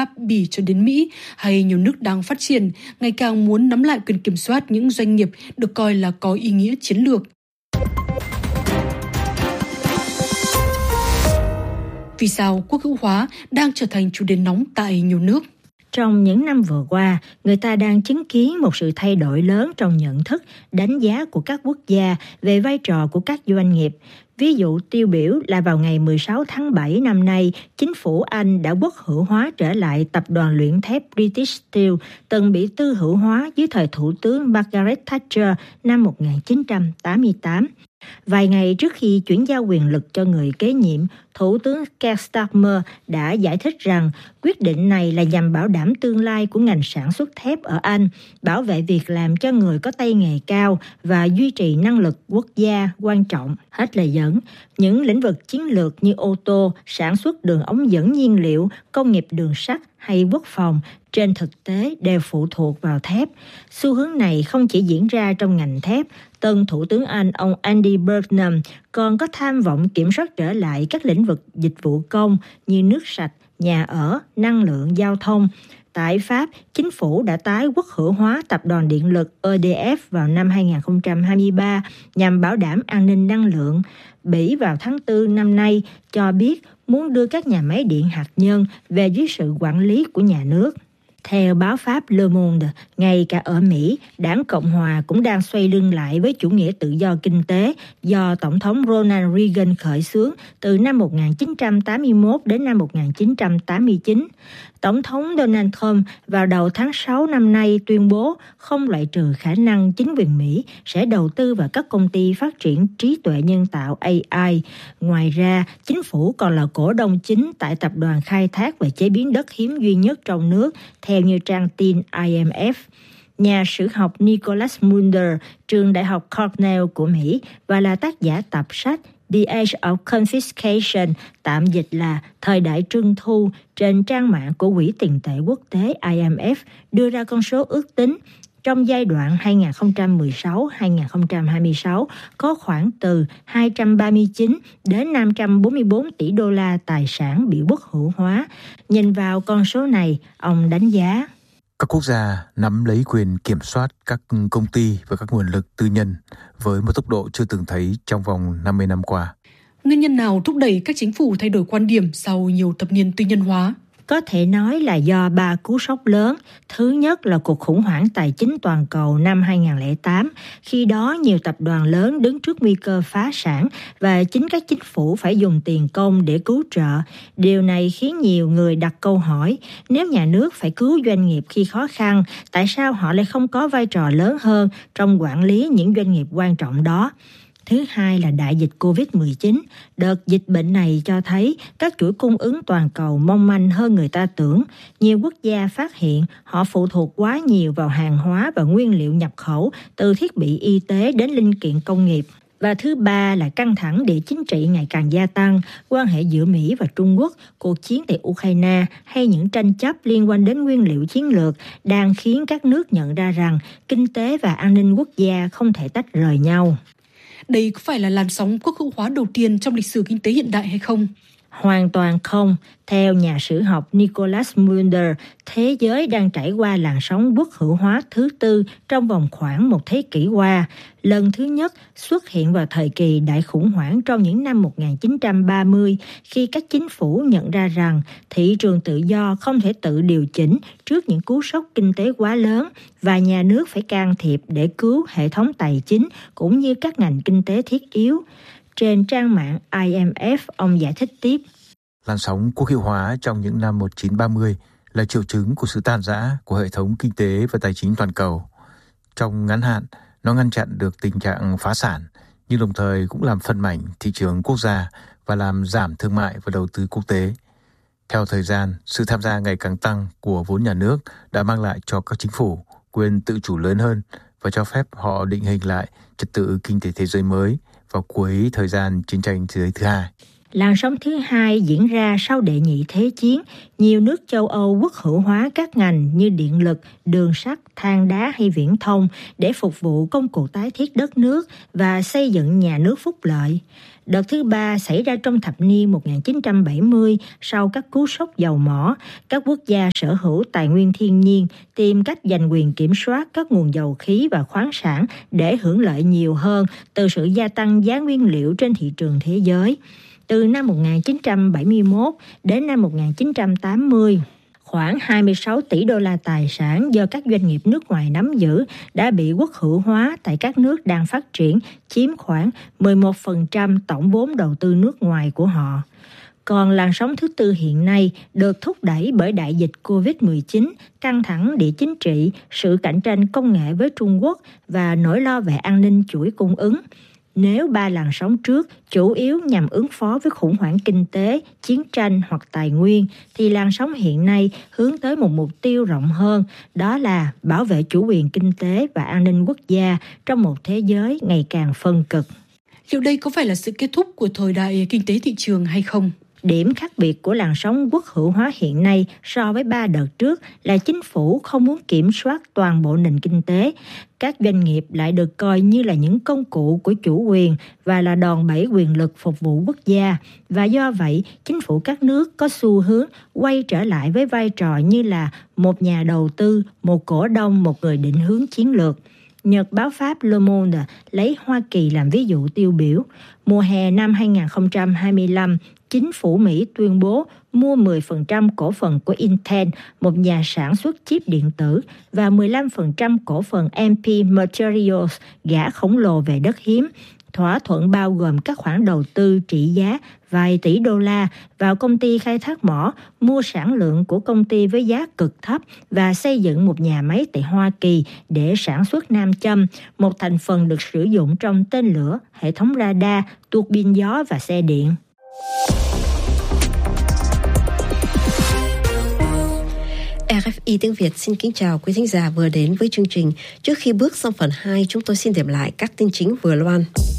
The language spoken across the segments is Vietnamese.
Pháp, Bỉ cho đến Mỹ hay nhiều nước đang phát triển ngày càng muốn nắm lại quyền kiểm soát những doanh nghiệp được coi là có ý nghĩa chiến lược. Vì sao quốc hữu hóa đang trở thành chủ đề nóng tại nhiều nước? Trong những năm vừa qua, người ta đang chứng kiến một sự thay đổi lớn trong nhận thức, đánh giá của các quốc gia về vai trò của các doanh nghiệp. Ví dụ tiêu biểu là vào ngày 16 tháng 7 năm nay, chính phủ Anh đã quốc hữu hóa trở lại tập đoàn luyện thép British Steel, từng bị tư hữu hóa dưới thời Thủ tướng Margaret Thatcher năm 1988. Vài ngày trước khi chuyển giao quyền lực cho người kế nhiệm, Thủ tướng Keir Starmer đã giải thích rằng quyết định này là nhằm bảo đảm tương lai của ngành sản xuất thép ở Anh, bảo vệ việc làm cho người có tay nghề cao và duy trì năng lực quốc gia quan trọng. Hết lời dẫn, những lĩnh vực chiến lược như ô tô, sản xuất đường ống dẫn nhiên liệu, công nghiệp đường sắt hay quốc phòng trên thực tế đều phụ thuộc vào thép. Xu hướng này không chỉ diễn ra trong ngành thép, tân Thủ tướng Anh ông Andy Burnham còn có tham vọng kiểm soát trở lại các lĩnh vực dịch vụ công như nước sạch, nhà ở, năng lượng, giao thông. Tại Pháp, chính phủ đã tái quốc hữu hóa tập đoàn điện lực EDF vào năm 2023 nhằm bảo đảm an ninh năng lượng. Bỉ vào tháng 4 năm nay cho biết muốn đưa các nhà máy điện hạt nhân về dưới sự quản lý của nhà nước. Theo báo Pháp Le Monde, ngay cả ở Mỹ, Đảng Cộng Hòa cũng đang xoay lưng lại với chủ nghĩa tự do kinh tế do Tổng thống Ronald Reagan khởi xướng từ năm 1981 đến năm 1989. Tổng thống Donald Trump vào đầu tháng 6 năm nay tuyên bố không loại trừ khả năng chính quyền Mỹ sẽ đầu tư vào các công ty phát triển trí tuệ nhân tạo AI. Ngoài ra, chính phủ còn là cổ đông chính tại tập đoàn khai thác và chế biến đất hiếm duy nhất trong nước, theo như trang tin IMF. Nhà sử học Nicholas Mulder, trường Đại học Cornell của Mỹ và là tác giả tập sách The Age of Confiscation, tạm dịch là Thời đại trưng thu, trên trang mạng của Quỹ tiền tệ quốc tế IMF, đưa ra con số ước tính trong giai đoạn 2016-2026 có khoảng từ 239 đến 544 tỷ đô la tài sản bị quốc hữu hóa. Nhìn vào con số này, ông đánh giá các quốc gia nắm lấy quyền kiểm soát các công ty và các nguồn lực tư nhân với một tốc độ chưa từng thấy trong vòng 50 năm qua. Nguyên nhân nào thúc đẩy các chính phủ thay đổi quan điểm sau nhiều thập niên tư nhân hóa? Có thể nói là do 3 cú sốc lớn. Thứ nhất là cuộc khủng hoảng tài chính toàn cầu năm 2008. Khi đó, nhiều tập đoàn lớn đứng trước nguy cơ phá sản và chính các chính phủ phải dùng tiền công để cứu trợ. Điều này khiến nhiều người đặt câu hỏi, nếu nhà nước phải cứu doanh nghiệp khi khó khăn, tại sao họ lại không có vai trò lớn hơn trong quản lý những doanh nghiệp quan trọng đó? Thứ hai là đại dịch COVID-19. Đợt dịch bệnh này cho thấy các chuỗi cung ứng toàn cầu mong manh hơn người ta tưởng. Nhiều quốc gia phát hiện họ phụ thuộc quá nhiều vào hàng hóa và nguyên liệu nhập khẩu, từ thiết bị y tế đến linh kiện công nghiệp. Và thứ ba là căng thẳng địa chính trị ngày càng gia tăng, quan hệ giữa Mỹ và Trung Quốc, cuộc chiến tại Ukraine hay những tranh chấp liên quan đến nguyên liệu chiến lược đang khiến các nước nhận ra rằng kinh tế và an ninh quốc gia không thể tách rời nhau. Đây có phải là làn sóng quốc hữu hóa đầu tiên trong lịch sử kinh tế hiện đại hay không? Hoàn toàn không. Theo nhà sử học Nicholas Mulder, thế giới đang trải qua làn sóng quốc hữu hóa thứ tư trong vòng khoảng một thế kỷ qua. Lần thứ nhất xuất hiện vào thời kỳ đại khủng hoảng trong những năm 1930, khi các chính phủ nhận ra rằng thị trường tự do không thể tự điều chỉnh trước những cú sốc kinh tế quá lớn và nhà nước phải can thiệp để cứu hệ thống tài chính cũng như các ngành kinh tế thiết yếu. Trên trang mạng IMF, ông giải thích tiếp. Làn sóng quốc hữu hóa trong những năm 1930 là triệu chứng của sự tan rã của hệ thống kinh tế và tài chính toàn cầu. Trong ngắn hạn, nó ngăn chặn được tình trạng phá sản, nhưng đồng thời cũng làm phân mảnh thị trường quốc gia và làm giảm thương mại và đầu tư quốc tế. Theo thời gian, sự tham gia ngày càng tăng của vốn nhà nước đã mang lại cho các chính phủ quyền tự chủ lớn hơn và cho phép họ định hình lại trật tự kinh tế thế giới mới vào cuối thời gian chiến tranh thế giới thứ hai. Làn sóng thứ hai diễn ra sau đệ nhị thế chiến. Nhiều nước châu Âu quốc hữu hóa các ngành như điện lực, đường sắt, than đá hay viễn thông để phục vụ công cụ tái thiết đất nước và xây dựng nhà nước phúc lợi. Đợt thứ 3 xảy ra trong thập niên 1970 sau các cú sốc dầu mỏ. Các quốc gia sở hữu tài nguyên thiên nhiên tìm cách giành quyền kiểm soát các nguồn dầu khí và khoáng sản để hưởng lợi nhiều hơn từ sự gia tăng giá nguyên liệu trên thị trường thế giới. Từ năm 1971 đến năm 1980, khoảng 26 tỷ đô la tài sản do các doanh nghiệp nước ngoài nắm giữ đã bị quốc hữu hóa tại các nước đang phát triển, chiếm khoảng 11% tổng vốn đầu tư nước ngoài của họ. Còn làn sóng thứ tư hiện nay được thúc đẩy bởi đại dịch COVID-19, căng thẳng địa chính trị, sự cạnh tranh công nghệ với Trung Quốc và nỗi lo về an ninh chuỗi cung ứng. Nếu ba làn sóng trước chủ yếu nhằm ứng phó với khủng hoảng kinh tế, chiến tranh hoặc tài nguyên, thì làn sóng hiện nay hướng tới một mục tiêu rộng hơn, đó là bảo vệ chủ quyền kinh tế và an ninh quốc gia trong một thế giới ngày càng phân cực. Liệu đây có phải là sự kết thúc của thời đại kinh tế thị trường hay không? Điểm khác biệt của làn sóng quốc hữu hóa hiện nay so với 3 đợt trước là chính phủ không muốn kiểm soát toàn bộ nền kinh tế. Các doanh nghiệp lại được coi như là những công cụ của chủ quyền và là đòn bẩy quyền lực phục vụ quốc gia. Và do vậy, chính phủ các nước có xu hướng quay trở lại với vai trò như là một nhà đầu tư, một cổ đông, một người định hướng chiến lược. Nhật báo Pháp Le Monde lấy Hoa Kỳ làm ví dụ tiêu biểu. Mùa hè năm 2025, chính phủ Mỹ tuyên bố mua 10% cổ phần của Intel, một nhà sản xuất chip điện tử, và 15% cổ phần MP Materials, gã khổng lồ về đất hiếm. Thỏa thuận bao gồm các khoản đầu tư trị giá vài tỷ đô la vào công ty khai thác mỏ, mua sản lượng của công ty với giá cực thấp và xây dựng một nhà máy tại Hoa Kỳ để sản xuất nam châm, một thành phần được sử dụng trong tên lửa, hệ thống radar, tuột pin gió và xe điện. RFI tiếng Việt xin kính chào quý thính giả vừa đến với chương trình. Trước khi bước sang phần 2, chúng tôi xin điểm lại các tin chính vừa loan.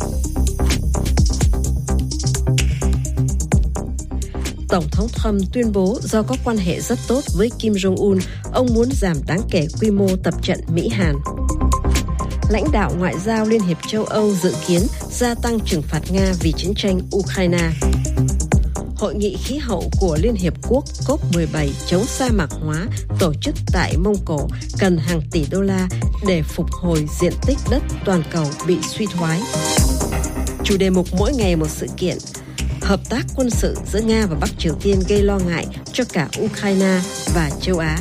Tổng thống Trump tuyên bố do có quan hệ rất tốt với Kim Jong-un, ông muốn giảm đáng kể quy mô tập trận Mỹ-Hàn. Lãnh đạo ngoại giao Liên hiệp châu Âu dự kiến gia tăng trừng phạt Nga vì chiến tranh Ukraine. Hội nghị khí hậu của Liên Hiệp Quốc COP17 chống sa mạc hóa tổ chức tại Mông Cổ cần hàng tỷ đô la để phục hồi diện tích đất toàn cầu bị suy thoái. Chủ đề mục mỗi ngày một sự kiện. Hợp tác quân sự giữa Nga và Bắc Triều Tiên gây lo ngại cho cả Ukraine và châu Á.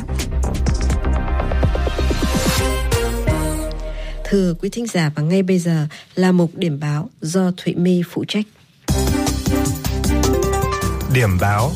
Thưa quý thính giả, và ngay bây giờ là mục điểm báo do Thụy My phụ trách. Điểm báo.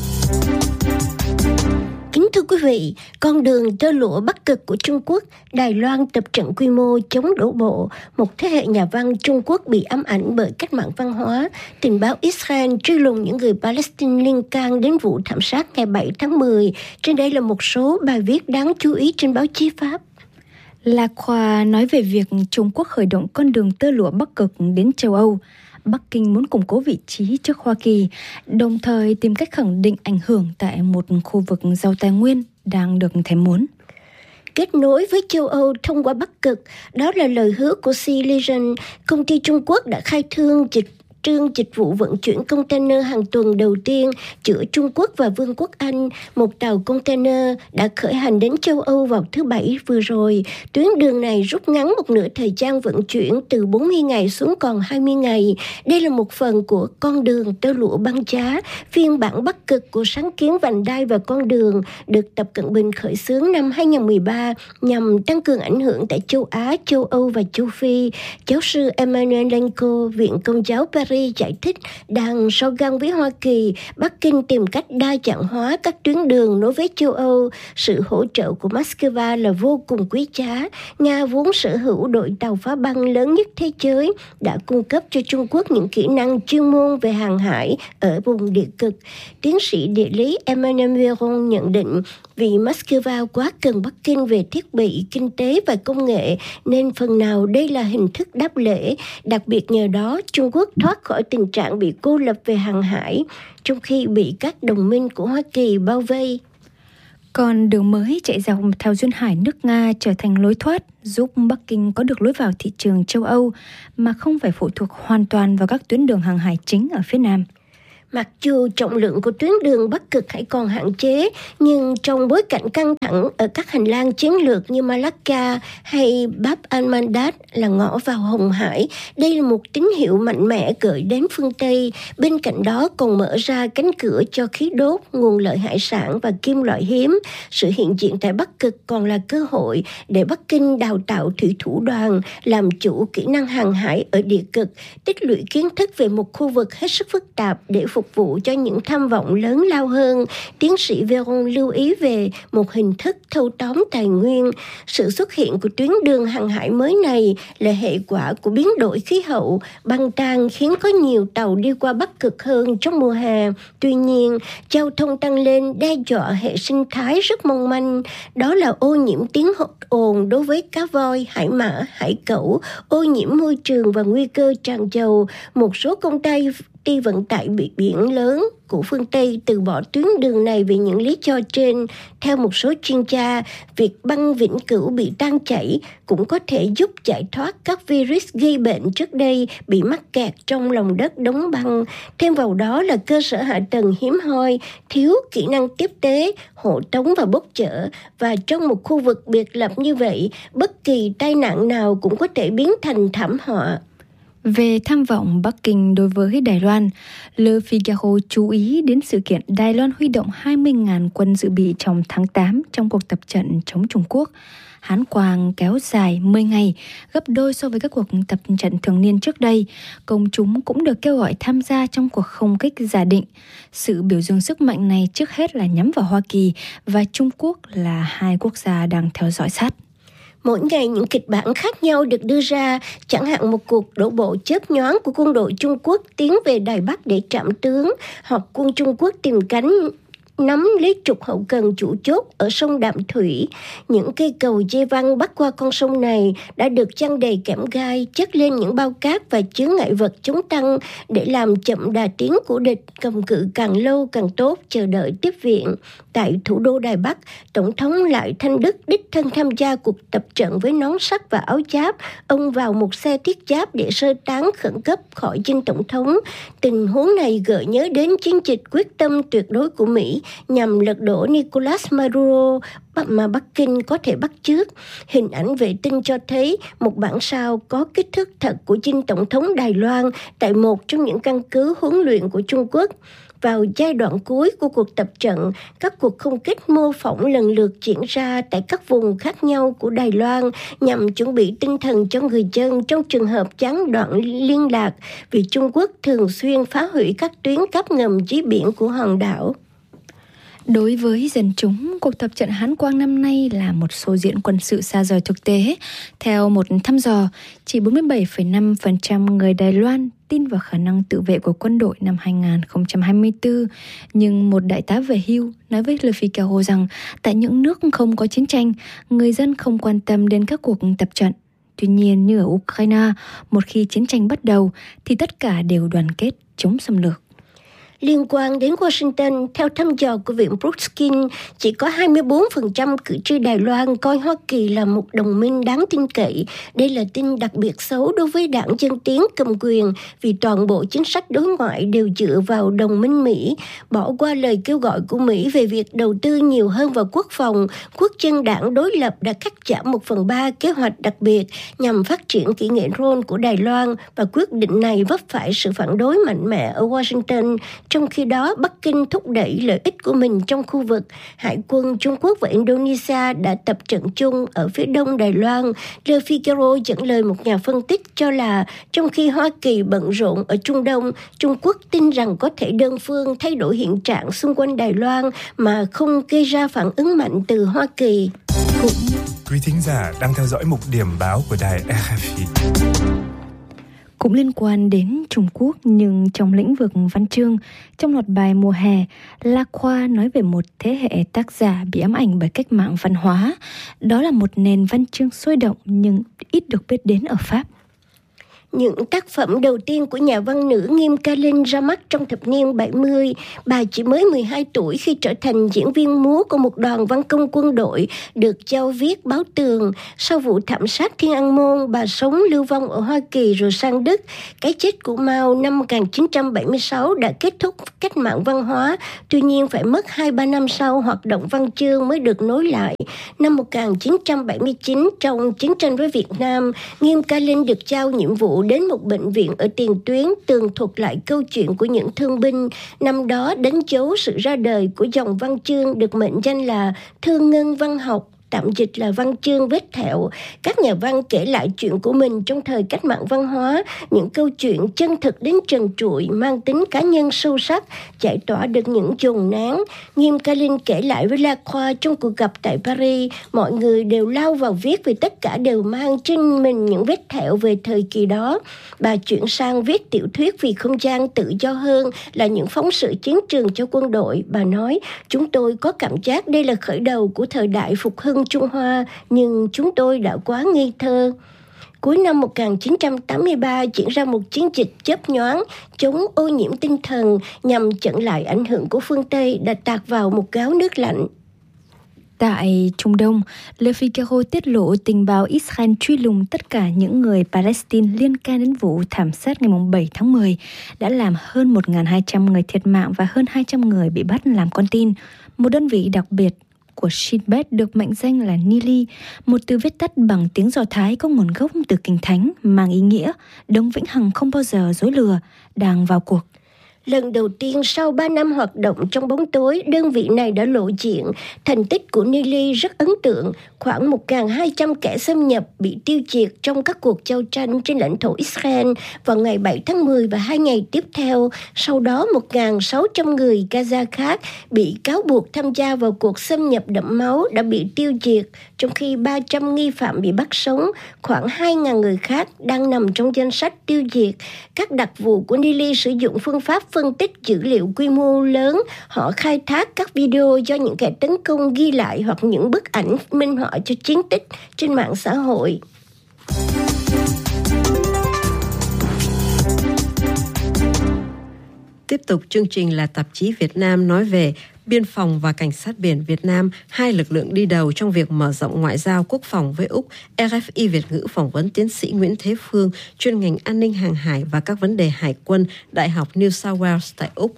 Kính thưa quý vị, con đường tơ lụa Bắc Cực của Trung Quốc, Đài Loan tập trận quy mô chống đổ bộ, một thế hệ nhà văn Trung Quốc bị ám ảnh bởi cách mạng văn hóa, tình báo Israel truy lùng những người Palestine liên can đến vụ thảm sát ngày 7 tháng 10. Trên đây là một số bài viết đáng chú ý trên báo chí Pháp. La Croix nói về việc Trung Quốc khởi động con đường tơ lụa Bắc Cực đến châu Âu. Bắc Kinh muốn củng cố vị trí trước Hoa Kỳ, đồng thời tìm cách khẳng định ảnh hưởng tại một khu vực giàu tài nguyên đang được thèm muốn. Kết nối với châu Âu thông qua Bắc Cực, đó là lời hứa của Sea Legion. Công ty Trung Quốc đã khai trương dịch vụ vận chuyển container hàng tuần đầu tiên giữa Trung Quốc và Vương quốc Anh. Một tàu container đã khởi hành đến châu Âu vào thứ Bảy vừa rồi. Tuyến đường này rút ngắn một nửa thời gian vận chuyển từ 40 ngày xuống còn 20 ngày. Đây là một phần của con đường tơ lụa băng giá, phiên bản Bắc Cực của sáng kiến vành đai và con đường được Tập Cận Bình khởi xướng năm 2013 nhằm tăng cường ảnh hưởng tại châu Á, châu Âu và châu Phi. Giáo sư Emmanuel Lenko, Viện Công giáo Paris giải thích, đang so găng với Hoa Kỳ, Bắc Kinh tìm cách đa dạng hóa các tuyến đường nối với châu Âu. Sự hỗ trợ của Moscow là vô cùng quý giá. Nga vốn sở hữu đội tàu phá băng lớn nhất thế giới, đã cung cấp cho Trung Quốc những kỹ năng chuyên môn về hàng hải ở vùng địa cực. Tiến sĩ địa lý Emmanuel Véron nhận định, vì Moscow quá cần Bắc Kinh về thiết bị, kinh tế và công nghệ, nên phần nào đây là hình thức đáp lễ. Đặc biệt nhờ đó, Trung Quốc thoát khỏi tình trạng bị cô lập về hàng hải, trong khi bị các đồng minh của Hoa Kỳ bao vây. Còn đường mới chạy dọc theo duyên hải nước Nga trở thành lối thoát, giúp Bắc Kinh có được lối vào thị trường châu Âu mà không phải phụ thuộc hoàn toàn vào các tuyến đường hàng hải chính ở phía Nam. Mặc dù trọng lượng của tuyến đường Bắc Cực hãy còn hạn chế, nhưng trong bối cảnh căng thẳng ở các hành lang chiến lược như Malacca hay Bab al-Mandab là ngõ vào Hồng Hải, đây là một tín hiệu mạnh mẽ gửi đến phương Tây. Bên cạnh đó còn mở ra cánh cửa cho khí đốt, nguồn lợi hải sản và kim loại hiếm. Sự hiện diện tại Bắc Cực còn là cơ hội để Bắc Kinh đào tạo thủy thủ đoàn, làm chủ kỹ năng hàng hải ở địa cực, tích lũy kiến thức về một khu vực hết sức phức tạp để phục vụ cho những tham vọng lớn lao hơn. Tiến sĩ Veron lưu ý về một hình thức thâu tóm tài nguyên. Sự xuất hiện của tuyến đường hàng hải mới này là hệ quả của biến đổi khí hậu. Băng tan khiến có nhiều tàu đi qua Bắc Cực hơn trong mùa hè. Tuy nhiên, giao thông tăng lên đe dọa hệ sinh thái rất mong manh. Đó là ô nhiễm tiếng ồn đối với cá voi, hải mã, hải cẩu, ô nhiễm môi trường và nguy cơ tràn dầu. Một số công ty vận tải biển lớn của phương Tây từ bỏ tuyến đường này vì những lý do trên. Theo một số chuyên gia, việc băng vĩnh cửu bị tan chảy cũng có thể giúp giải thoát các virus gây bệnh trước đây bị mắc kẹt trong lòng đất đóng băng. Thêm vào đó là cơ sở hạ tầng hiếm hoi, thiếu kỹ năng tiếp tế, hộ tống và bốc chở. Và trong một khu vực biệt lập như vậy, bất kỳ tai nạn nào cũng có thể biến thành thảm họa. Về tham vọng Bắc Kinh đối với Đài Loan, Le Figaro chú ý đến sự kiện Đài Loan huy động 20.000 quân dự bị trong tháng 8 trong cuộc tập trận chống Trung Quốc. Hán quang kéo dài 10 ngày, gấp đôi so với các cuộc tập trận thường niên trước đây. Công chúng cũng được kêu gọi tham gia trong cuộc không kích giả định. Sự biểu dương sức mạnh này trước hết là nhắm vào Hoa Kỳ và Trung Quốc là hai quốc gia đang theo dõi sát. Mỗi ngày những kịch bản khác nhau được đưa ra, chẳng hạn một cuộc đổ bộ chớp nhoáng của quân đội Trung Quốc tiến về Đài Bắc để trảm tướng, hoặc quân Trung Quốc tìm cánh nắm lấy trục hậu cần chủ chốt ở sông Đạm Thủy. Những cây cầu dây văng bắc qua con sông này đã được chăn đầy kẽm gai, chất lên những bao cát và chướng ngại vật chống tăng để làm chậm đà tiến của địch, cầm cự càng lâu càng tốt, chờ đợi tiếp viện. Tại thủ đô Đài Bắc, Tổng thống Lại Thanh Đức đích thân tham gia cuộc tập trận với nón sắt và áo giáp. Ông vào một xe thiết giáp để sơ tán khẩn cấp khỏi dinh tổng thống. Tình huống này gợi nhớ đến chiến dịch quyết tâm tuyệt đối của Mỹ nhằm lật đổ Nicolas Maduro mà Bắc Kinh có thể bắt chước. Hình ảnh vệ tinh cho thấy một bản sao có kích thước thật của dinh tổng thống Đài Loan tại một trong những căn cứ huấn luyện của Trung Quốc. Vào giai đoạn cuối của cuộc tập trận, các cuộc không kích mô phỏng lần lượt diễn ra tại các vùng khác nhau của Đài Loan nhằm chuẩn bị tinh thần cho người dân trong trường hợp gián đoạn liên lạc, vì Trung Quốc thường xuyên phá hủy các tuyến cáp ngầm dưới biển của hòn đảo. Đối với dân chúng, cuộc tập trận Hán Quang năm nay là một show diễn quân sự xa rời thực tế. Theo một thăm dò, chỉ 47,5% người Đài Loan tin vào khả năng tự vệ của quân đội năm 2024. Nhưng một đại tá về hưu nói với Le Figaro rằng tại những nước không có chiến tranh, người dân không quan tâm đến các cuộc tập trận. Tuy nhiên, như ở Ukraine, một khi chiến tranh bắt đầu thì tất cả đều đoàn kết chống xâm lược. Liên quan đến Washington, theo thăm dò của Viện Brookings, chỉ có 24% cử tri Đài Loan coi Hoa Kỳ là một đồng minh đáng tin cậy. Đây là tin đặc biệt xấu đối với đảng Dân Tiến cầm quyền, vì toàn bộ chính sách đối ngoại đều dựa vào đồng minh Mỹ. Bỏ qua lời kêu gọi của Mỹ về việc đầu tư nhiều hơn vào quốc phòng, Quốc dân đảng đối lập đã cắt giảm 1/3 kế hoạch đặc biệt nhằm phát triển kỹ nghệ drone của Đài Loan, và quyết định này vấp phải sự phản đối mạnh mẽ ở Washington. Trong khi đó, Bắc Kinh thúc đẩy lợi ích của mình trong khu vực. Hải quân Trung Quốc và Indonesia đã tập trận chung ở phía đông Đài Loan. Le Figaro dẫn lời một nhà phân tích cho là trong khi Hoa Kỳ bận rộn ở Trung Đông, Trung Quốc tin rằng có thể đơn phương thay đổi hiện trạng xung quanh Đài Loan mà không gây ra phản ứng mạnh từ Hoa Kỳ. Quý thính giả đang theo dõi mục điểm báo của đài RFI. Cũng liên quan đến Trung Quốc nhưng trong lĩnh vực văn chương, trong loạt bài mùa hè, La Khoa nói về một thế hệ tác giả bị ám ảnh bởi cách mạng văn hóa. Đó là một nền văn chương sôi động nhưng ít được biết đến ở Pháp. những tác phẩm đầu tiên của nhà văn nữ Nghiêm Ca Linh ra mắt trong thập niên 70. Bà chỉ mới 12 tuổi khi trở thành diễn viên múa của một đoàn văn công quân đội được Châu viết báo tường. Sau vụ thảm sát Thiên An Môn, bà sống lưu vong ở Hoa Kỳ rồi sang Đức. Cái chết của Mao năm 1976 đã kết thúc cách mạng văn hóa, tuy nhiên phải mất 2-3 năm sau hoạt động văn chương mới được nối lại. Năm 1979, trong chiến tranh với Việt Nam, Nghiêm Ca Linh được trao nhiệm vụ đến một bệnh viện ở tiền tuyến tường thuật lại câu chuyện của những thương binh. Năm đó đánh dấu sự ra đời của dòng văn chương được mệnh danh là Thương Ngân văn học, tạm dịch là văn chương vết thẹo. Các nhà văn kể lại chuyện của mình trong thời cách mạng văn hóa, những câu chuyện chân thực đến trần trụi, mang tính cá nhân sâu sắc, giải tỏa được những dồn nén. Nghiêm Ca Linh kể lại với Lacroix trong cuộc gặp tại Paris, mọi người đều lao vào viết vì tất cả đều mang trên mình những vết thẹo về thời kỳ đó. Bà chuyển sang viết tiểu thuyết vì không gian tự do hơn, là những phóng sự chiến trường cho quân đội. Bà nói, chúng tôi có cảm giác đây là khởi đầu của thời đại phục hưng Trung Hoa, nhưng chúng tôi đã quá ngây thơ. Cuối năm 1983 diễn ra một chiến dịch chớp nhoáng chống ô nhiễm tinh thần nhằm chặn lại ảnh hưởng của phương Tây đã tạt vào một gáo nước lạnh. Tại Trung Đông, Le Figaro tiết lộ tình báo Israel truy lùng tất cả những người Palestine liên can đến vụ thảm sát ngày 7 tháng 10 đã làm hơn 1.200 người thiệt mạng và hơn 200 người bị bắt làm con tin. Một đơn vị đặc biệt của Shin Bet được mệnh danh là Nili, một từ viết tắt bằng tiếng Do Thái có nguồn gốc từ Kinh Thánh, mang ý nghĩa đấng vĩnh hằng không bao giờ dối lừa, đang vào cuộc. Lần đầu tiên sau 3 năm hoạt động trong bóng tối, đơn vị này đã lộ diện. Thành tích của Nili rất ấn tượng. Khoảng 1.200 kẻ xâm nhập bị tiêu diệt trong các cuộc giao tranh trên lãnh thổ Israel vào ngày 7 tháng 10 và 2 ngày tiếp theo. Sau đó, 1.600 người Gaza khác bị cáo buộc tham gia vào cuộc xâm nhập đẫm máu đã bị tiêu diệt, trong khi 300 nghi phạm bị bắt sống. Khoảng 2.000 người khác đang nằm trong danh sách tiêu diệt. Các đặc vụ của Nili sử dụng phương pháp phân tích dữ liệu quy mô lớn. Họ khai thác các video do những kẻ tấn công ghi lại hoặc những bức ảnh minh họa cho chiến tích trên mạng xã hội. Tiếp tục chương trình là tạp chí Việt Nam nói về Biên phòng và Cảnh sát biển Việt Nam, hai lực lượng đi đầu trong việc mở rộng ngoại giao quốc phòng với Úc. RFI Việt ngữ phỏng vấn tiến sĩ Nguyễn Thế Phương, chuyên ngành an ninh hàng hải và các vấn đề hải quân, Đại học New South Wales tại Úc.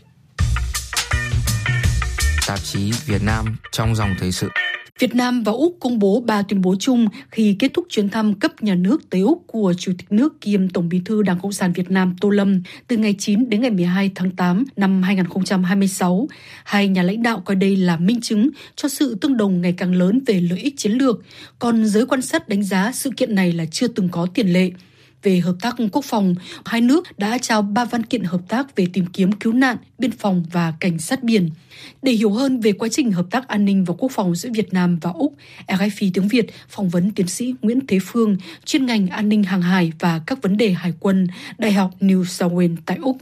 Tạp chí Việt Nam trong dòng thời sự. Việt Nam và Úc công bố 3 tuyên bố chung khi kết thúc chuyến thăm cấp nhà nước tới Úc của Chủ tịch nước kiêm Tổng Bí thư Đảng Cộng sản Việt Nam Tô Lâm từ ngày 9 đến ngày 12 tháng 8 năm 2026. Hai nhà lãnh đạo coi đây là minh chứng cho sự tương đồng ngày càng lớn về lợi ích chiến lược, còn giới quan sát đánh giá sự kiện này là chưa từng có tiền lệ. Về hợp tác quốc phòng, hai nước đã trao 3 văn kiện hợp tác về tìm kiếm cứu nạn, biên phòng và cảnh sát biển. Để hiểu hơn về quá trình hợp tác an ninh và quốc phòng giữa Việt Nam và Úc, RFI tiếng Việt phỏng vấn tiến sĩ Nguyễn Thế Phương, chuyên ngành an ninh hàng hải và các vấn đề hải quân, Đại học New South Wales tại Úc.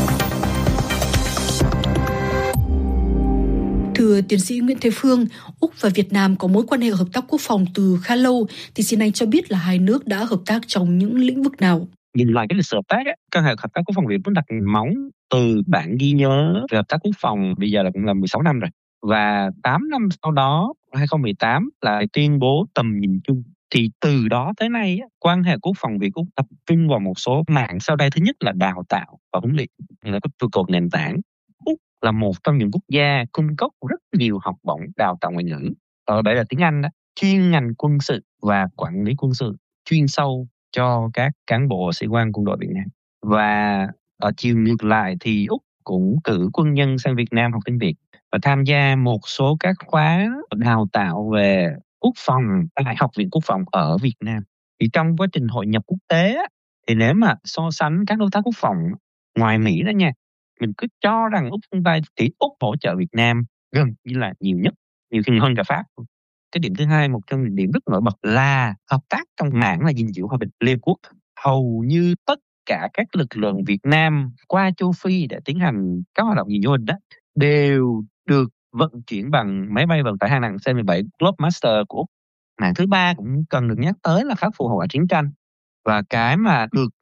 Thưa tiến sĩ Nguyễn Thế Phương, Úc và Việt Nam có mối quan hệ hợp tác quốc phòng từ khá lâu, thì xin anh cho biết là hai nước đã hợp tác trong những lĩnh vực nào? Nhìn lại cái lịch sử hợp tác, quan hệ hợp tác quốc phòng Việt cũng đặt móng từ bản ghi nhớ về hợp tác quốc phòng bây giờ là cũng là 16 năm rồi. Và 8 năm sau đó, 2018 là tuyên bố tầm nhìn chung. Thì từ đó tới nay, quan hệ quốc phòng Việt Úc tập trung vào một số mảng sau đây. Thứ nhất là đào tạo và huấn luyện, là các trụ cột nền tảng. Úc là một trong những quốc gia cung cấp rất nhiều học bổng đào tạo ngoại ngữ. Ở đây là tiếng Anh đó, chuyên ngành quân sự và quản lý quân sự chuyên sâu cho các cán bộ sĩ quan quân đội Việt Nam. Và ở chiều ngược lại thì Úc cũng cử quân nhân sang Việt Nam học tiếng Việt và tham gia một số các khóa đào tạo về quốc phòng tại Học viện Quốc phòng ở Việt Nam. Thì trong quá trình hội nhập quốc tế thì nếu mà so sánh các đối tác quốc phòng ngoài Mỹ đó nha, mình cứ cho rằng Úc phương Tây thì Úc hỗ trợ Việt Nam gần như là nhiều nhất, nhiều khi hơn cả Pháp. Cái điểm thứ hai, một trong những điểm rất nổi bật là hợp tác trong mảng là gìn giữ hòa bình Liên Quốc. Hầu như tất cả các lực lượng Việt Nam qua châu Phi để tiến hành các hoạt động gìn giữ hòa bình đó đều được vận chuyển bằng máy bay vận tải hạng nặng C-17 Globemaster của Úc. Mảng thứ ba cũng cần được nhắc tới là khắc phục hậu quả chiến tranh. Và cái mà được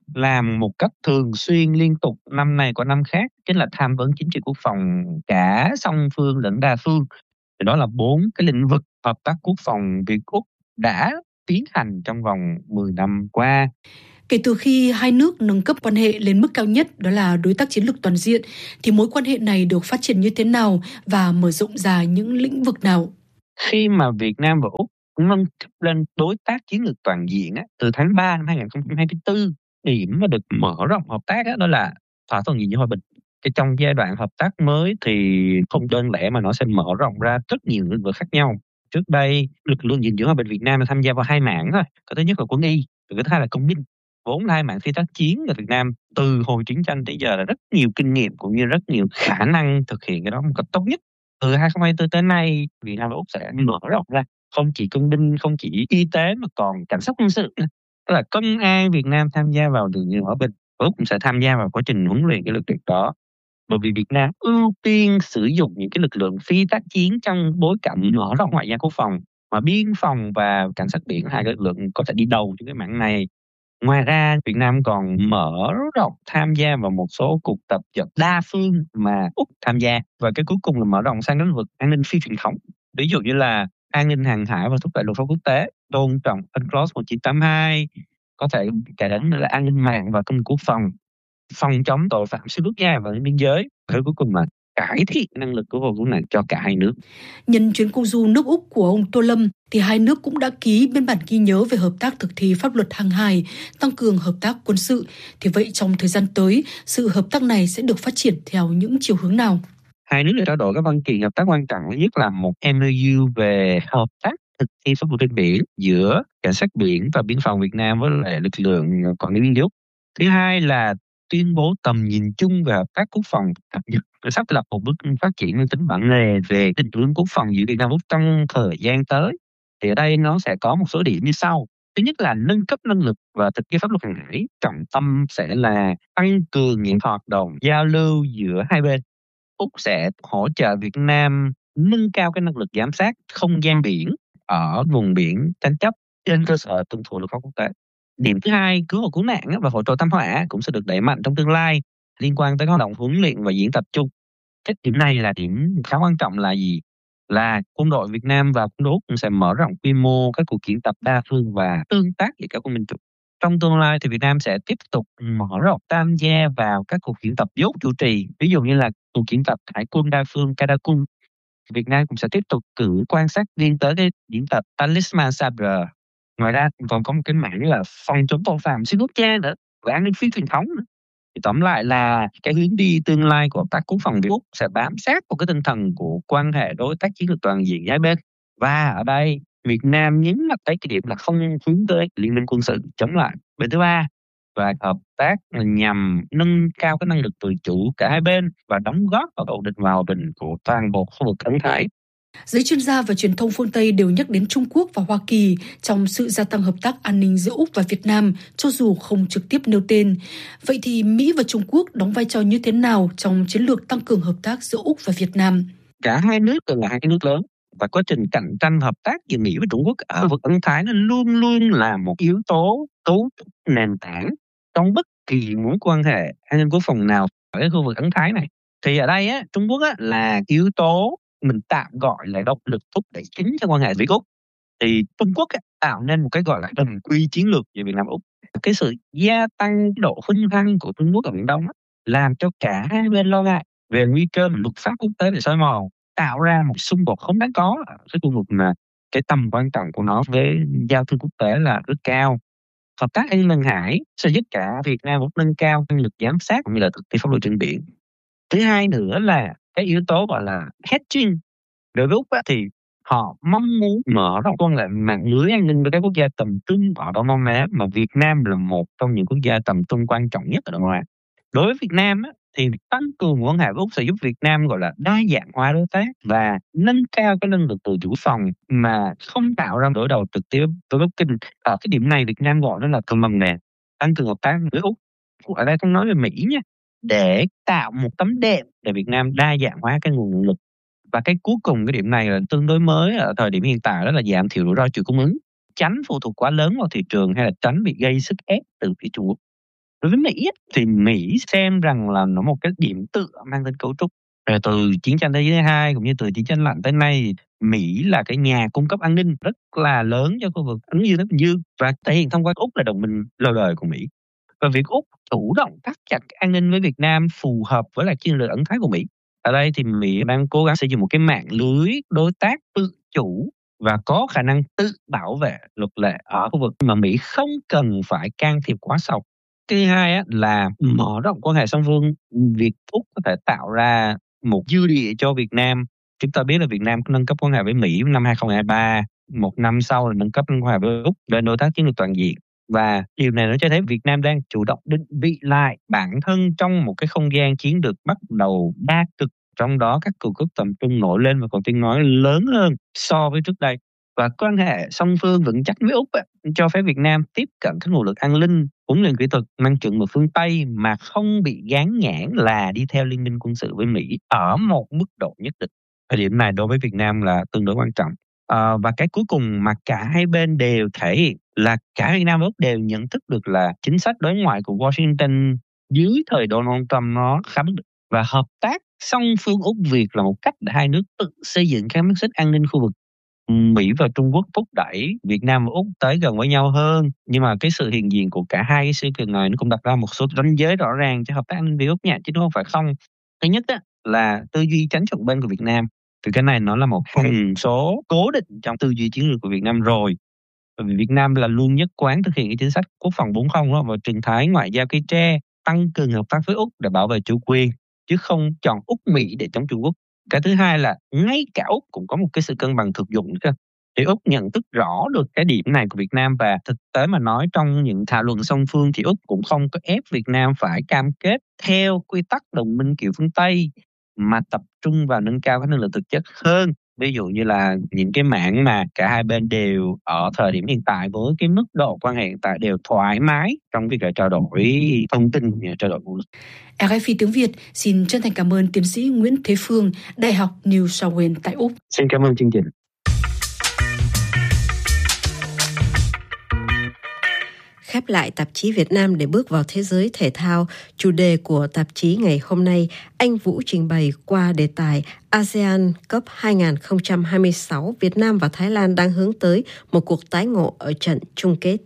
làm một cách thường xuyên liên tục năm này qua năm khác, chính là tham vấn chính trị quốc phòng cả song phương lẫn đa phương. Thì đó là 4 cái lĩnh vực hợp tác quốc phòng Việt-Úc đã tiến hành trong vòng 10 năm qua. Kể từ khi hai nước nâng cấp quan hệ lên mức cao nhất, đó là đối tác chiến lược toàn diện, thì mối quan hệ này được phát triển như thế nào và mở rộng ra những lĩnh vực nào? Khi mà Việt Nam và Úc nâng cấp lên đối tác chiến lược toàn diện từ tháng 3 năm 2024, điểm mà được mở rộng hợp tác đó là thỏa thuận gìn giữ hòa bình. Trong giai đoạn hợp tác mới thì không đơn lẻ mà nó sẽ mở rộng ra rất nhiều lĩnh vực khác nhau. Trước đây, lực lượng gìn giữ hòa bình Việt Nam tham gia vào 2 mảng thôi. Cái thứ nhất là quân y, cái thứ hai là công binh. Vốn là 2 mảng phi tác chiến ở Việt Nam từ hồi chiến tranh tới giờ là rất nhiều kinh nghiệm cũng như rất nhiều khả năng thực hiện cái đó một cách tốt nhất. Từ 2024 tới nay, Việt Nam và Úc sẽ mở rộng ra không chỉ công binh, không chỉ y tế mà còn cảnh sát quân sự. Tức là công an Việt Nam tham gia vào lực lượng hòa bình, Úc cũng sẽ tham gia vào quá trình huấn luyện cái lực lượng đó. Bởi vì Việt Nam ưu tiên sử dụng những cái lực lượng phi tác chiến trong bối cảnh mở rộng ngoại giao quốc phòng, mà biên phòng và cảnh sát biển, hai cái lực lượng có thể đi đầu trong cái mảng này. Ngoài ra, Việt Nam còn mở rộng tham gia vào một số cuộc tập trận đa phương mà Úc tham gia. Và cái cuối cùng là mở rộng sang lĩnh vực an ninh phi truyền thống. Ví dụ như là an ninh hàng hải và thúc đẩy luật pháp quốc tế, tôn trọng UNCLOS 1982, có thể kể đến là an ninh mạng và công nghiệp quốc phòng chống tội phạm xuyên quốc gia và biên giới. Và cuối cùng là cải thiện năng lực của vùng vốn này cho cả hai nước. Nhân chuyến công du nước Úc của ông Tô Lâm, thì hai nước cũng đã ký biên bản ghi nhớ về hợp tác thực thi pháp luật hàng hải, tăng cường hợp tác quân sự. Thì vậy trong thời gian tới, sự hợp tác này sẽ được phát triển theo những chiều hướng nào? Hai nước đã trao đổi các văn kiện hợp tác quan trọng, nhất là một MOU về hợp tác thực thi pháp luật trên biển giữa cảnh sát biển và biên phòng Việt Nam với lại lực lượng quản lý biên giới Úc. Thứ hai là tuyên bố tầm nhìn chung về hợp tác quốc phòng cập nhật sắp lập một bước phát triển mang tính bản lề về định hướng quốc phòng giữa Việt Nam và Úc trong thời gian tới. Thì ở đây nó sẽ có một số điểm như sau. Thứ nhất là nâng cấp năng lực và thực thi pháp luật hàng hải. Trọng tâm sẽ là tăng cường những hoạt động giao lưu giữa hai bên. Úc sẽ hỗ trợ Việt Nam nâng cao cái năng lực giám sát không gian biển ở vùng biển tranh chấp trên cơ sở tuân thủ luật pháp quốc tế. Điểm thứ hai, cứu hộ cứu nạn và hỗ trợ thảm họa cũng sẽ được đẩy mạnh trong tương lai liên quan tới các hoạt động huấn luyện và diễn tập chung. Cái điểm này là điểm khá quan trọng là gì? Là quân đội Việt Nam và quân đội Úc cũng sẽ mở rộng quy mô các cuộc diễn tập đa phương và tương tác với các quân binh chủng. Trong tương lai thì Việt Nam sẽ tiếp tục mở rộng tham gia vào các cuộc diễn tập do Úc chủ trì, ví dụ như là cuộc diễn tập hải quân đa phương Kadakun. Việt Nam cũng sẽ tiếp tục cử quan sát viên tới cái diễn tập Talisman Sabre. Ngoài ra còn có một cái mảng là phòng chống tội phạm xuyên quốc gia nữa và an ninh phi truyền thống nữa. Thì tóm lại là cái hướng đi tương lai của hợp tác quốc phòng Việt Úc sẽ bám sát vào cái tinh thần của quan hệ đối tác chiến lược toàn diện hai bên. Và ở đây Việt Nam nhấn mạnh tới cái điểm là không hướng tới liên minh quân sự chống lại bên thứ ba, và hợp tác nhằm nâng cao cái năng lực tự chủ cả hai bên và đóng góp vào ổn định và hòa bình của toàn bộ khu vực Ấn Thái. Giới chuyên gia và truyền thông phương Tây đều nhắc đến Trung Quốc và Hoa Kỳ trong sự gia tăng hợp tác an ninh giữa Úc và Việt Nam, cho dù không trực tiếp nêu tên. Vậy thì Mỹ và Trung Quốc đóng vai trò như thế nào trong chiến lược tăng cường hợp tác giữa Úc và Việt Nam? Cả hai nước đều là hai cái nước lớn, và quá trình cạnh tranh hợp tác giữa Mỹ và Trung Quốc ở khu vực Ấn Thái nó luôn luôn là một yếu tố cấu trúc nền tảng trong bất kỳ mối quan hệ an ninh quốc phòng nào ở cái khu vực Ấn Thái này. Thì ở đây Trung Quốc là yếu tố mình tạm gọi là động lực thúc đẩy chính cho quan hệ Việt Úc. Thì Trung Quốc tạo nên một cái gọi là đồng quy chiến lược về Việt Nam Úc. Cái sự gia tăng độ hung hăng của Trung Quốc ở Biển Đông làm cho cả hai bên lo ngại về nguy cơ luật pháp quốc tế bị xói mòn, tạo ra một xung đột không đáng có ở cái khu vực mà cái tầm quan trọng của nó với giao thương quốc tế là rất cao. Hợp tác an ninh hàng hải sẽ giúp cả Việt Nam Úc nâng cao năng lực giám sát cũng như là thực thi pháp luật trên biển. Thứ hai nữa là cái yếu tố gọi là hedging. Đối với Úc thì họ mong muốn mở rộng quan hệ mạng lưới an ninh với các quốc gia tầm trung ở Đông Nam Á, mà Việt Nam là một trong những quốc gia tầm trung quan trọng nhất ở Đông Nam Á. Đối với Việt Nam thì tăng cường quan hệ với Úc sẽ giúp Việt Nam gọi là đa dạng hóa đối tác và nâng cao cái năng lực tự chủ phòng mà không tạo ra đối đầu trực tiếp với Bắc Kinh. Ở cái điểm này Việt Nam gọi nó là cân bằng nền, tăng cường hợp tác với Úc. Ở đây không nói về Mỹ nha, để tạo một tấm đệm để Việt Nam đa dạng hóa cái nguồn lực. Và cái cuối cùng cái điểm này là tương đối mới ở thời điểm hiện tại, đó là giảm thiểu rủi ro chuỗi cung ứng, tránh phụ thuộc quá lớn vào thị trường hay là tránh bị gây sức ép từ phía Trung Quốc. Đối với Mỹ thì Mỹ xem rằng là nó một cái điểm tựa mang tính cấu trúc. Rồi từ chiến tranh thế giới thứ hai cũng như từ chiến tranh lạnh tới nay, Mỹ là cái nhà cung cấp an ninh rất là lớn cho khu vực Ấn Dương Thái Bình Dương và thể hiện thông qua Úc là đồng minh lâu đời của Mỹ. Và việc Úc chủ động thắt chặt an ninh với Việt Nam phù hợp với lại chiến lược ẩn thái của Mỹ. Ở đây thì Mỹ đang cố gắng xây dựng một cái mạng lưới đối tác tự chủ và có khả năng tự bảo vệ luật lệ ở khu vực mà Mỹ không cần phải can thiệp quá sâu. Thứ hai là mở rộng quan hệ song phương, việc Úc có thể tạo ra một dư địa cho Việt Nam. Chúng ta biết là Việt Nam có nâng cấp quan hệ với Mỹ năm 2023, một năm sau là nâng cấp quan hệ với Úc lên đối tác chiến lược toàn diện. Và điều này nó cho thấy Việt Nam đang chủ động định vị lại bản thân trong một cái không gian chiến lược bắt đầu đa cực, trong đó các cường quốc tầm trung nổi lên và có tiếng nói lớn hơn so với trước đây. Và quan hệ song phương vững chắc với Úc cho phép Việt Nam tiếp cận các nguồn lực an ninh, huấn luyện kỹ thuật mang chuẩn mực phương Tây mà không bị gán nhãn là đi theo liên minh quân sự với Mỹ ở một mức độ nhất định. Thời điểm này đối với Việt Nam là tương đối quan trọng. Và cái cuối cùng mà cả hai bên đều thể hiện là cả Việt Nam và Úc đều nhận thức được là chính sách đối ngoại của Washington dưới thời Donald Trump nó khá bất định. Và hợp tác song phương Úc Việt là một cách để hai nước tự xây dựng các mắt xích an ninh khu vực. Mỹ và Trung Quốc thúc đẩy Việt Nam và Úc tới gần với nhau hơn, nhưng mà cái sự hiện diện của cả hai cái sự kiện này nó cũng đặt ra một số ranh giới rõ ràng cho hợp tác an ninh với Úc nha, chứ không phải không. Thứ nhất là tư duy tránh chọn bên của Việt Nam, thì cái này nó là một phần số cố định trong tư duy chiến lược của Việt Nam rồi. Bởi vì Việt Nam là luôn nhất quán thực hiện cái chính sách quốc phòng 4.0 đó, và trường thái ngoại giao cây tre, tăng cường hợp tác với Úc để bảo vệ chủ quyền, chứ không chọn Úc Mỹ để chống Trung Quốc. Cái thứ hai là ngay cả Úc cũng có một cái sự cân bằng thực dụng nữa. Thì Úc nhận thức rõ được cái điểm này của Việt Nam, và thực tế mà nói trong những thảo luận song phương thì Úc cũng không có ép Việt Nam phải cam kết theo quy tắc đồng minh kiểu phương Tây, mà tập trung vào nâng cao các năng lực thực chất hơn. Ví dụ như là những cái mảng mà cả hai bên đều ở thời điểm hiện tại với cái mức độ quan hệ hiện tại đều thoải mái trong việc trao đổi thông tin, trao đổi vũ lực. RFI tiếng Việt xin chân thành cảm ơn tiến sĩ Nguyễn Thế Phương, Đại học New South Wales tại Úc. Xin cảm ơn chương trình. Khép lại tạp chí Việt Nam để bước vào thế giới thể thao, chủ đề của tạp chí ngày hôm nay, anh Vũ trình bày qua đề tài ASEAN Cup 2026, Việt Nam và Thái Lan đang hướng tới một cuộc tái ngộ ở trận chung kết.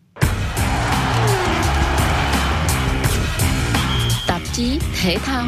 Tạp chí thể thao.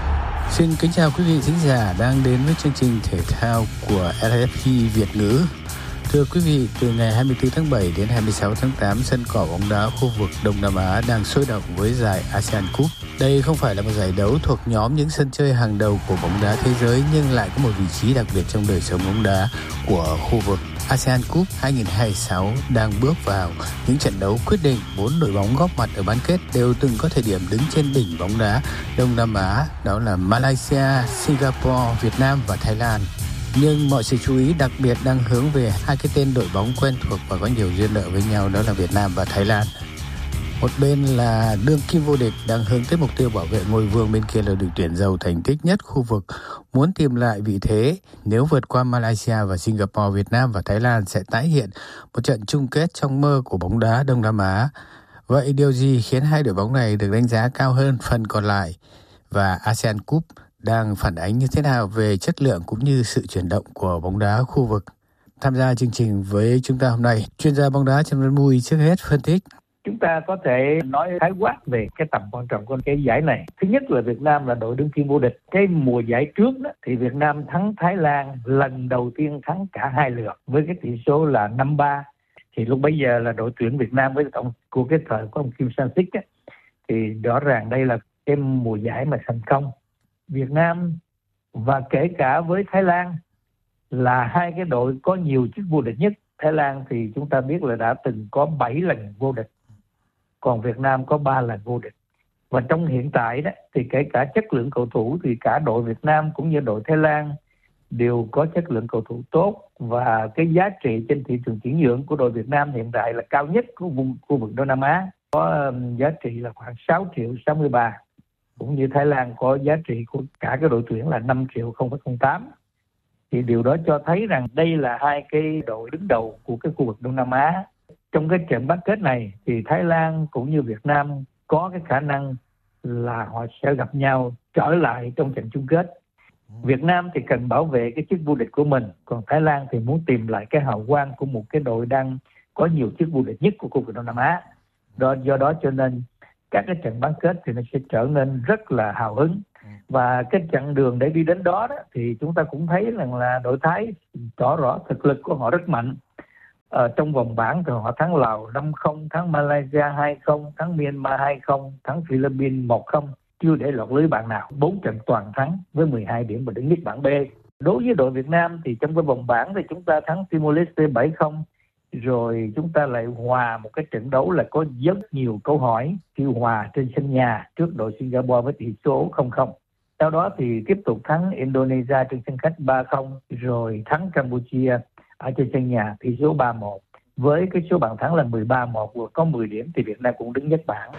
Xin kính chào quý vị thính giả đang đến với chương trình thể thao của RFI Việt ngữ. Thưa quý vị, từ ngày 24 tháng 7 đến 26 tháng 8, sân cỏ bóng đá khu vực Đông Nam Á đang sôi động với giải ASEAN Cup. Đây không phải là một giải đấu thuộc nhóm những sân chơi hàng đầu của bóng đá thế giới, nhưng lại có một vị trí đặc biệt trong đời sống bóng đá của khu vực. ASEAN Cup 2026 đang bước vào những trận đấu quyết định. 4 đội bóng góp mặt ở bán kết đều từng có thời điểm đứng trên đỉnh bóng đá Đông Nam Á, đó là Malaysia, Singapore, Việt Nam và Thái Lan. Nhưng mọi sự chú ý đặc biệt đang hướng về hai cái tên đội bóng quen thuộc và có nhiều duyên nợ với nhau, đó là Việt Nam và Thái Lan. Một bên là đương kim vô địch đang hướng tới mục tiêu bảo vệ ngôi vương, bên kia là đội tuyển giàu thành tích nhất khu vực muốn tìm lại vị thế. Nếu vượt qua Malaysia và Singapore, Việt Nam và Thái Lan sẽ tái hiện một trận chung kết trong mơ của bóng đá Đông Nam Á. Vậy điều gì khiến hai đội bóng này được đánh giá cao hơn phần còn lại? Và ASEAN Cup đang phản ánh như thế nào về chất lượng cũng như sự chuyển động của bóng đá khu vực? Tham gia chương trình với chúng ta hôm nay, chuyên gia bóng đá Trần Văn Mùi trước hết phân tích. Chúng ta có thể nói khái quát về cái tầm quan trọng của cái giải này. Thứ nhất là Việt Nam là đội đương kim vô địch. Cái mùa giải trước đó, thì Việt Nam thắng Thái Lan lần đầu tiên, thắng cả hai lượt với cái tỷ số là 5-3. Thì lúc bấy giờ là đội tuyển Việt Nam với tổng của cái thời của ông Kim Sang-sik á, thì rõ ràng đây là cái mùa giải mà thành công. Việt Nam và kể cả với Thái Lan là hai cái đội có nhiều chức vô địch nhất. Thái Lan thì chúng ta biết là đã từng có 7 lần vô địch, còn Việt Nam có 3 lần vô địch. Và trong hiện tại đó thì kể cả chất lượng cầu thủ thì cả đội Việt Nam cũng như đội Thái Lan đều có chất lượng cầu thủ tốt, và cái giá trị trên thị trường chuyển nhượng của đội Việt Nam hiện tại là cao nhất của khu vực Đông Nam Á, có giá trị là khoảng 6 triệu 63, cũng như Thái Lan có giá trị của cả cái đội tuyển là 5 triệu 0,08. Thì điều đó cho thấy rằng đây là hai cái đội đứng đầu của cái khu vực Đông Nam Á. Trong cái trận bán kết này thì Thái Lan cũng như Việt Nam có cái khả năng là họ sẽ gặp nhau trở lại trong trận chung kết. Việt Nam thì cần bảo vệ cái chức vô địch của mình, còn Thái Lan thì muốn tìm lại cái hào quang của một cái đội đang có nhiều chức vô địch nhất của khu vực Đông Nam Á. Do đó cho nên các cái trận bán kết thì nó sẽ trở nên rất là hào hứng. Và cái chặng đường để đi đến đó, thì chúng ta cũng thấy rằng là đội Thái tỏ rõ thực lực của họ rất mạnh. Trong vòng bảng thì họ thắng Lào 5-0, thắng Malaysia 2-0, thắng Myanmar 2-0, thắng Philippines 1-0, chưa để lọt lưới bạn nào. 4 trận toàn thắng với 12 điểm và đứng nhất bảng B. Đối với đội Việt Nam thì trong cái vòng bảng thì chúng ta thắng Timor-Leste 7-0, rồi chúng ta lại hòa một cái trận đấu là có rất nhiều câu hỏi khi hòa trên sân nhà trước đội Singapore với tỷ số 0-0. Sau đó thì tiếp tục thắng Indonesia trên sân khách 3-0, rồi thắng Campuchia ở trên sân nhà tỷ số 3-1. Với cái số bàn thắng là 13-1 và có 10 điểm thì Việt Nam cũng đứng nhất bảng.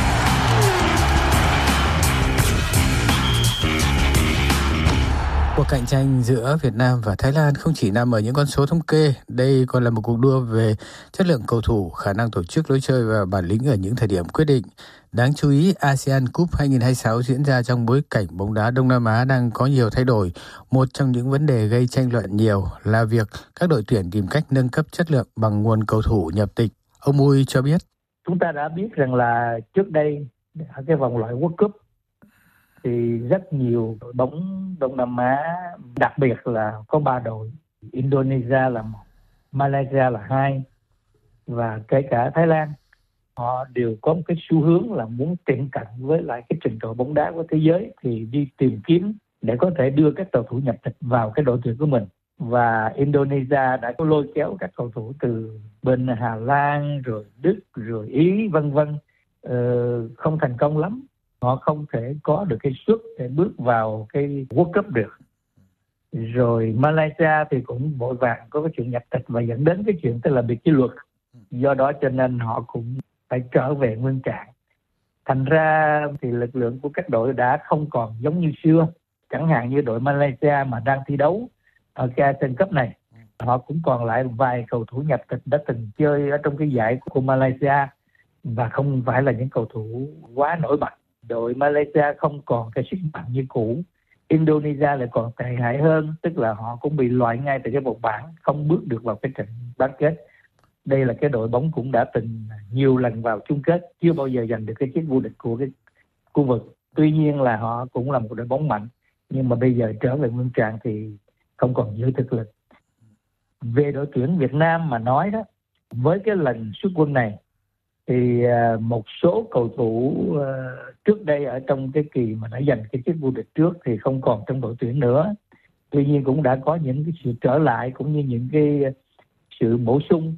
Cuộc cạnh tranh giữa Việt Nam và Thái Lan không chỉ nằm ở những con số thống kê, đây còn là một cuộc đua về chất lượng cầu thủ, khả năng tổ chức lối chơi và bản lĩnh ở những thời điểm quyết định. Đáng chú ý, ASEAN Cup 2026 diễn ra trong bối cảnh bóng đá Đông Nam Á đang có nhiều thay đổi. Một trong những vấn đề gây tranh luận nhiều là việc các đội tuyển tìm cách nâng cấp chất lượng bằng nguồn cầu thủ nhập tịch. Ông Mui cho biết. Chúng ta đã biết rằng là trước đây ở cái vòng loại World Cup thì rất nhiều đội bóng Đông Nam Á, đặc biệt là có 3 đội, Indonesia là 1, Malaysia là 2 và kể cả Thái Lan, họ đều có một cái xu hướng là muốn tiệm cận với lại cái trình độ bóng đá của thế giới thì đi tìm kiếm để có thể đưa các cầu thủ nhập tịch vào cái đội tuyển của mình. Và Indonesia đã có lôi kéo các cầu thủ từ bên Hà Lan, rồi Đức, rồi Ý vân vân, không thành công lắm. Họ không thể có được cái suất để bước vào cái World Cup được. Rồi Malaysia thì cũng vội vàng có cái chuyện nhập tịch và dẫn đến cái chuyện tức là bị kỷ luật. Do đó cho nên họ cũng phải trở về nguyên trạng. Thành ra thì lực lượng của các đội đã không còn giống như xưa. Chẳng hạn như đội Malaysia mà đang thi đấu ở cái ASEAN Cup này, họ cũng còn lại vài cầu thủ nhập tịch đã từng chơi ở trong cái giải của Malaysia và không phải là những cầu thủ quá nổi bật. Đội Malaysia không còn cái sức mạnh như cũ. Indonesia lại còn tệ hại hơn, tức là họ cũng bị loại ngay từ cái vòng bảng, không bước được vào cái trận bán kết. Đây là cái đội bóng cũng đã từng nhiều lần vào chung kết, chưa bao giờ giành được cái chức vô địch của cái khu vực. Tuy nhiên là họ cũng là một đội bóng mạnh, nhưng mà bây giờ trở về nguyên trạng thì không còn giữ thực lực. Về đội tuyển Việt Nam mà nói đó, với cái lần xuất quân này thì một số cầu thủ trước đây ở trong cái kỳ mà đã giành cái chức vô địch trước thì không còn trong đội tuyển nữa. Tuy nhiên cũng đã có những cái sự trở lại cũng như những cái sự bổ sung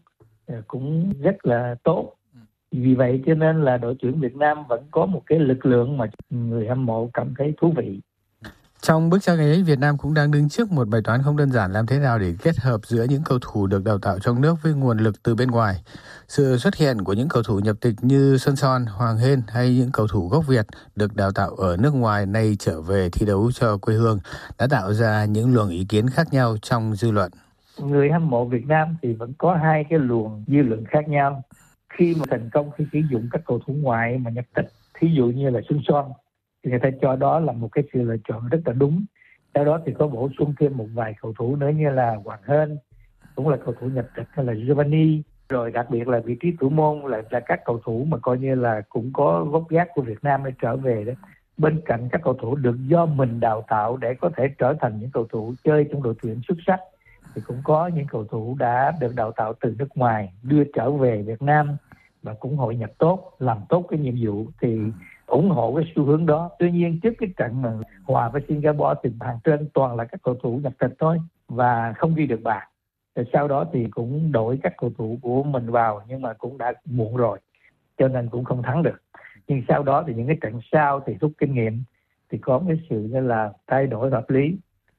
cũng rất là tốt. Vì vậy cho nên là đội tuyển Việt Nam vẫn có một cái lực lượng mà người hâm mộ cảm thấy thú vị. Trong bức tranh ấy, Việt Nam cũng đang đứng trước một bài toán không đơn giản làm thế nào để kết hợp giữa những cầu thủ được đào tạo trong nước với nguồn lực từ bên ngoài. Sự xuất hiện của những cầu thủ nhập tịch như Xuân Son, Hoàng Hên hay những cầu thủ gốc Việt được đào tạo ở nước ngoài nay trở về thi đấu cho quê hương đã tạo ra những luồng ý kiến khác nhau trong dư luận. Người hâm mộ Việt Nam thì vẫn có hai cái luồng dư luận khác nhau. Khi mà thành công khi sử dụng các cầu thủ ngoại mà nhập tịch, thí dụ như là Xuân Son, thì người ta cho đó là một cái sự lựa chọn rất là đúng. Sau đó thì có bổ sung thêm một vài cầu thủ nữa như là Hoàng Hên, cũng là cầu thủ nhập tịch, hay là Giovanni, rồi đặc biệt là vị trí thủ môn là các cầu thủ mà coi như là cũng có gốc gác của Việt Nam để trở về đó. Bên cạnh các cầu thủ được do mình đào tạo để có thể trở thành những cầu thủ chơi trong đội tuyển xuất sắc, thì cũng có những cầu thủ đã được đào tạo từ nước ngoài đưa trở về Việt Nam và cũng hội nhập tốt, làm tốt cái nhiệm vụ thì ủng hộ cái xu hướng đó. Tuy nhiên trước cái trận mà hòa với Singapore thì hàng trên toàn là các cầu thủ nhập tịch thôi và không ghi được bàn. Rồi sau đó thì cũng đổi các cầu thủ của mình vào nhưng mà cũng đã muộn rồi cho nên cũng không thắng được. Nhưng sau đó thì những cái trận sau thì rút kinh nghiệm thì có cái sự như là thay đổi hợp lý.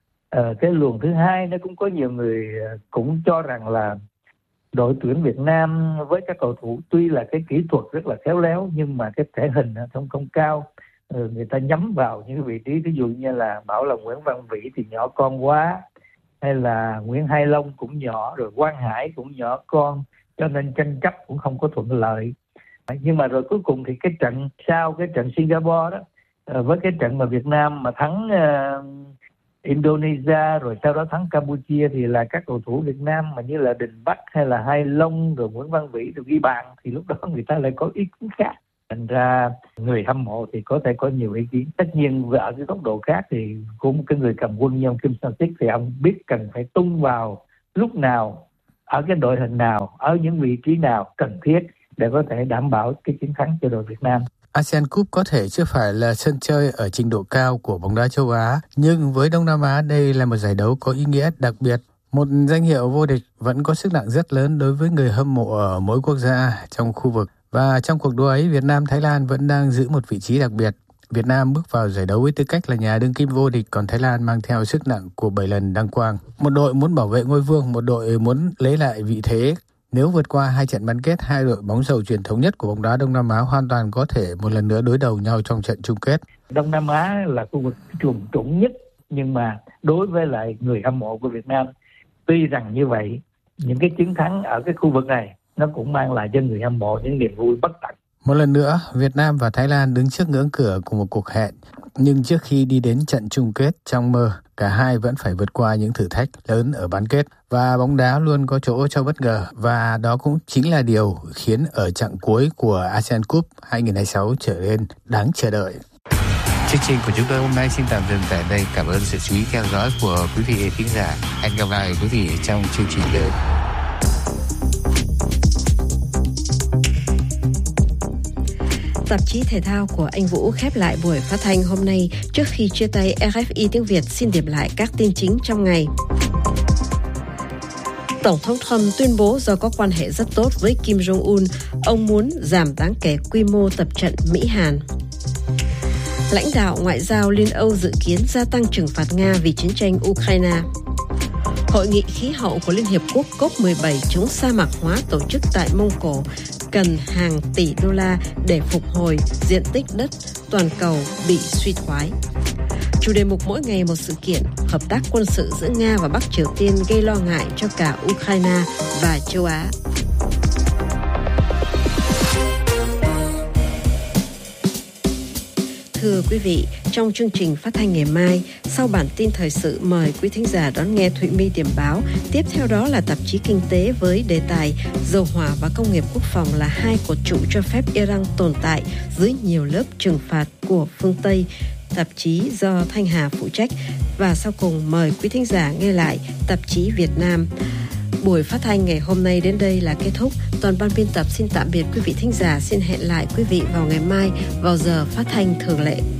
Cái luồng thứ hai nó cũng có nhiều người cũng cho rằng là đội tuyển Việt Nam với các cầu thủ tuy là cái kỹ thuật rất là khéo léo nhưng mà cái thể hình không cao. Người ta nhắm vào những vị trí ví dụ như là bảo là Nguyễn Văn Vĩ thì nhỏ con quá, hay là Nguyễn Hai Long cũng nhỏ, rồi Quang Hải cũng nhỏ con, cho nên tranh chấp cũng không có thuận lợi. Nhưng mà rồi cuối cùng thì cái trận sau cái trận Singapore đó, với cái trận mà Việt Nam mà thắng Indonesia rồi sau đó thắng Campuchia thì là các cầu thủ Việt Nam mà như là Đình Bắc hay là Hai Long rồi Nguyễn Văn Vĩ được ghi bàn, thì lúc đó người ta lại có ý kiến khác. Thành ra người hâm mộ thì có thể có nhiều ý kiến. Tất nhiên ở cái góc độ khác thì cũng cái người cầm quân như ông Kim Sang Sik thì ông biết cần phải tung vào lúc nào, ở cái đội hình nào, ở những vị trí nào cần thiết để có thể đảm bảo cái chiến thắng cho đội Việt Nam. ASEAN Cup có thể chưa phải là sân chơi ở trình độ cao của bóng đá châu Á, nhưng với Đông Nam Á đây là một giải đấu có ý nghĩa đặc biệt. Một danh hiệu vô địch vẫn có sức nặng rất lớn đối với người hâm mộ ở mỗi quốc gia trong khu vực. Và trong cuộc đua ấy, Việt Nam, Thái Lan vẫn đang giữ một vị trí đặc biệt. Việt Nam bước vào giải đấu với tư cách là nhà đương kim vô địch, còn Thái Lan mang theo sức nặng của 7 lần đăng quang. Một đội muốn bảo vệ ngôi vương, một đội muốn lấy lại vị thế. Nếu vượt qua 2 trận bán kết, hai đội bóng rổ truyền thống nhất của bóng đá Đông Nam Á hoàn toàn có thể một lần nữa đối đầu nhau trong trận chung kết. Đông Nam Á là khu vực trùng trũng nhất, nhưng mà đối với lại người hâm mộ của Việt Nam, tuy rằng như vậy, những cái chiến thắng ở cái khu vực này nó cũng mang lại cho người hâm mộ những niềm vui bất tận. Một lần nữa, Việt Nam và Thái Lan đứng trước ngưỡng cửa của một cuộc hẹn. Nhưng trước khi đi đến trận chung kết trong mơ, cả hai vẫn phải vượt qua những thử thách lớn ở bán kết. Và bóng đá luôn có chỗ cho bất ngờ. Và đó cũng chính là điều khiến ở chặng cuối của ASEAN Cup 2026 trở nên đáng chờ đợi. Chương trình của chúng tôi hôm nay xin tạm dừng tại đây. Cảm ơn sự chú ý theo dõi của quý vị khán giả. Hẹn gặp lại quý vị trong chương trình tới. Tạp chí thể thao của anh Vũ khép lại buổi phát thanh hôm nay. Trước khi chia tay, RFI tiếng Việt xin điểm lại các tin chính trong ngày. Tổng thống Trump tuyên bố do có quan hệ rất tốt với Kim Jong-un, ông muốn giảm đáng kể quy mô tập trận Mỹ-Hàn. Lãnh đạo ngoại giao Liên Âu dự kiến gia tăng trừng phạt Nga vì chiến tranh Ukraine. Hội nghị khí hậu của Liên Hiệp Quốc COP17 chống sa mạc hóa tổ chức tại Mông Cổ cần hàng tỷ đô la để phục hồi diện tích đất toàn cầu bị suy thoái. Chủ đề mục mỗi ngày một sự kiện, hợp tác quân sự giữa Nga và Bắc Triều Tiên gây lo ngại cho cả Ukraine và châu Á. Thưa quý vị, trong chương trình phát thanh ngày mai, sau bản tin thời sự mời quý thính giả đón nghe Thụy My điểm báo. Tiếp theo đó là tạp chí Kinh tế với đề tài dầu hỏa và công nghiệp quốc phòng là hai cột trụ cho phép Iran tồn tại dưới nhiều lớp trừng phạt của phương Tây. Tạp chí do Thanh Hà phụ trách. Và sau cùng mời quý thính giả nghe lại tạp chí Việt Nam. Buổi phát thanh ngày hôm nay đến đây là kết thúc. Toàn ban biên tập xin tạm biệt quý vị thính giả. Xin hẹn lại quý vị vào ngày mai vào giờ phát thanh thường lệ.